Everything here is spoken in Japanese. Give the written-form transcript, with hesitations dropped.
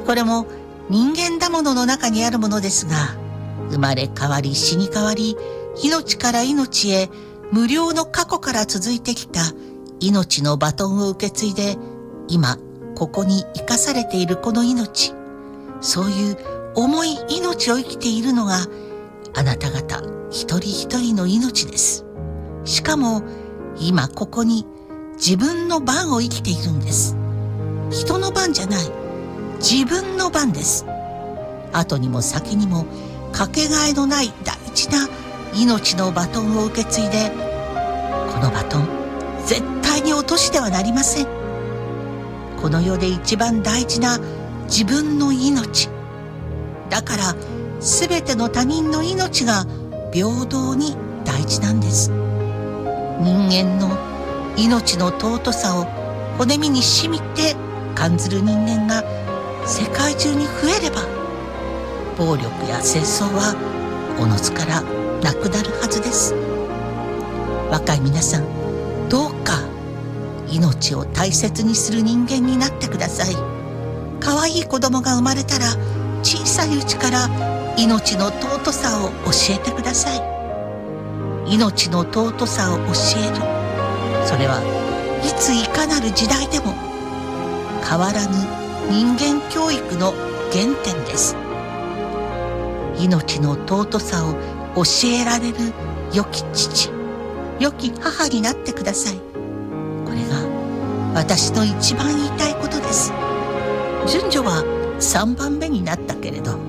これも人間だものの中にあるものですが、生まれ変わり死に変わり、命から命へ無料の過去から続いてきた命のバトンを受け継いで、今ここに生かされているこの命、そういう重い命を生きているのがあなた方一人一人の命です。しかも今ここに自分の番を生きているんです。人の番じゃない、自分の番です。後にも先にもかけがえのない大事な命のバトンを受け継いで、このバトン絶対に落としてはなりません。この世で一番大事な自分の命だから、全ての他人の命が平等に大事なんです。人間の命の尊さを骨身に染みて感じる人間が世界中に増えれば、暴力や戦争はおのずからなくなるはずです。若い皆さん、どうか命を大切にする人間になってください。可愛い子供が生まれたら、小さいうちから命の尊さを教えてください。命の尊さを教える、それはいついかなる時代でも変わらぬ人間教育の原点です。命の尊さを教えられる良き父、良き母になってください。これが私の一番言いたいことです。順序は3番目になったけれど、